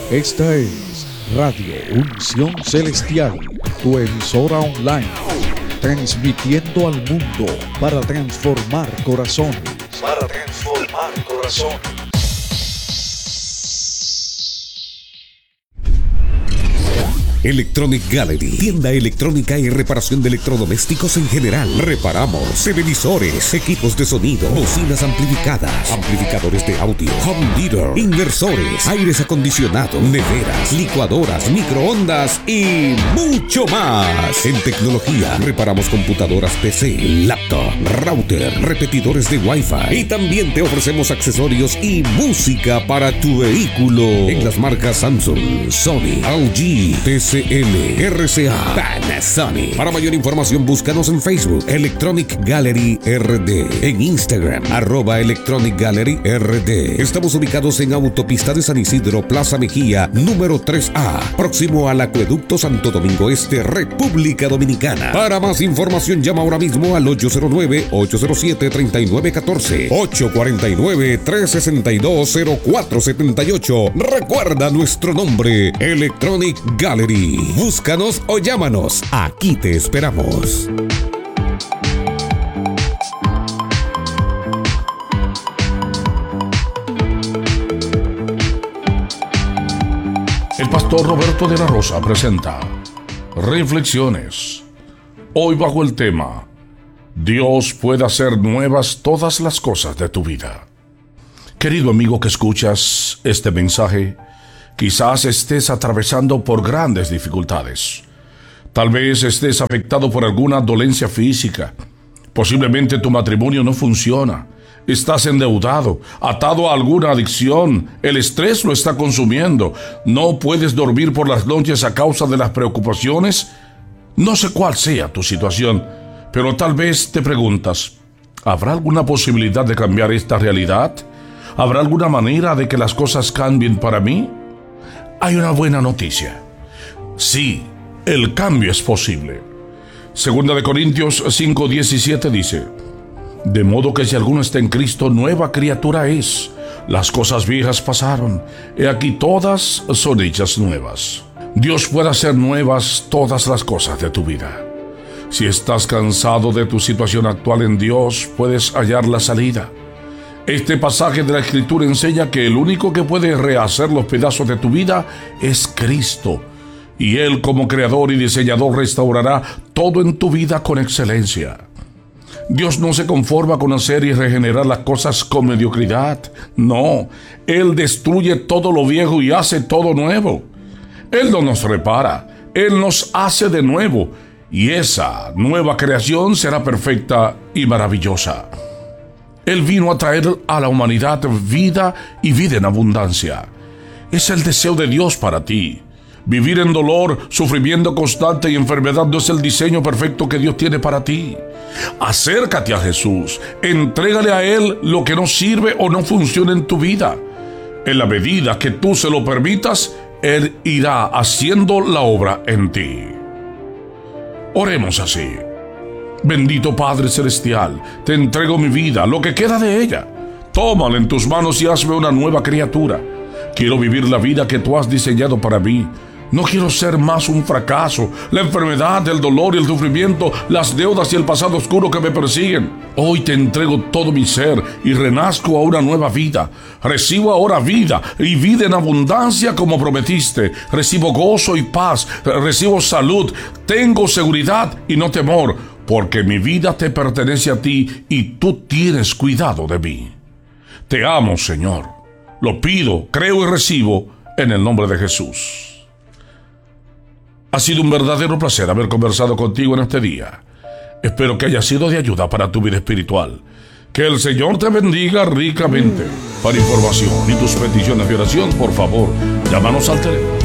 Esta es Radio Unción Celestial, tu emisora online, transmitiendo al mundo para transformar corazones. Electronic Gallery, tienda electrónica y reparación de electrodomésticos en general. Reparamos televisores, equipos de sonido, bocinas amplificadas, amplificadores de audio, home theater, inversores, aires acondicionados, neveras, licuadoras, microondas y mucho más. En tecnología, reparamos computadoras PC, laptop, router, repetidores de Wi-Fi y también te ofrecemos accesorios y música para tu vehículo en las marcas Samsung, Sony, LG, TCL, RCA, Panasonic. Para mayor información búscanos en Facebook Electronic Gallery RD, en Instagram @Electronic Gallery RD. Estamos ubicados en Autopista de San Isidro, Plaza Mejía, número 3A, próximo al Acueducto Santo Domingo Este, República Dominicana. Para más información llama ahora mismo al 809-807-3914, 849-362-0478. Recuerda nuestro nombre, Electronic Gallery. Búscanos o llámanos. Aquí te esperamos. El pastor Roberto de la Rosa presenta Reflexiones. Hoy bajo el tema: Dios puede hacer nuevas todas las cosas de tu vida. Querido amigo que escuchas este mensaje, quizás estés atravesando por grandes dificultades. Tal vez estés afectado por alguna dolencia física. Posiblemente tu matrimonio no funciona. Estás endeudado, atado a alguna adicción. El estrés lo está consumiendo. No puedes dormir por las noches a causa de las preocupaciones. No sé cuál sea tu situación, pero tal vez te preguntas: ¿habrá alguna posibilidad de cambiar esta realidad? ¿Habrá alguna manera de que las cosas cambien para mí? Hay una buena noticia. Sí, el cambio es posible. Segunda de Corintios 5:17 dice: de modo que si alguno está en Cristo, nueva criatura es. Las cosas viejas pasaron, he aquí todas son hechas nuevas. Dios puede hacer nuevas todas las cosas de tu vida. Si estás cansado de tu situación actual en Dios, puedes hallar la salida. Este pasaje de la Escritura enseña que el único que puede rehacer los pedazos de tu vida es Cristo. Y Él, como creador y diseñador, restaurará todo en tu vida con excelencia. Dios no se conforma con hacer y regenerar las cosas con mediocridad. No, Él destruye todo lo viejo y hace todo nuevo. Él no nos repara, Él nos hace de nuevo. Y esa nueva creación será perfecta y maravillosa. Él vino a traer a la humanidad vida y vida en abundancia. Es el deseo de Dios para ti. Vivir en dolor, sufrimiento constante y enfermedad no es el diseño perfecto que Dios tiene para ti. Acércate a Jesús. Entrégale a Él lo que no sirve o no funciona en tu vida. En la medida que tú se lo permitas, Él irá haciendo la obra en ti. Oremos así. Bendito Padre Celestial, te entrego mi vida, lo que queda de ella. Tómala en tus manos y hazme una nueva criatura. Quiero vivir la vida que tú has diseñado para mí. No quiero ser más un fracaso. La enfermedad, el dolor y el sufrimiento, las deudas y el pasado oscuro que me persiguen. Hoy te entrego todo mi ser y renazco a una nueva vida. Recibo ahora vida y vida en abundancia como prometiste. Recibo gozo y paz. Recibo salud. Tengo seguridad y no temor, porque mi vida te pertenece a ti y tú tienes cuidado de mí. Te amo, Señor. Lo pido, creo y recibo en el nombre de Jesús. Ha sido un verdadero placer haber conversado contigo en este día. Espero que haya sido de ayuda para tu vida espiritual. Que el Señor te bendiga ricamente. Para información y tus peticiones de oración, por favor, llámanos al teléfono